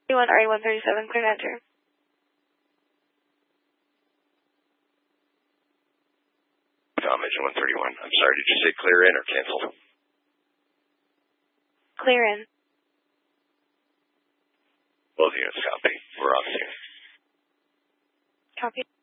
RE137, clear to enter. Tom, Engine 131. I'm sorry, did you say clear in or cancel? Clear in. Both units copy. We're on scene. Copy.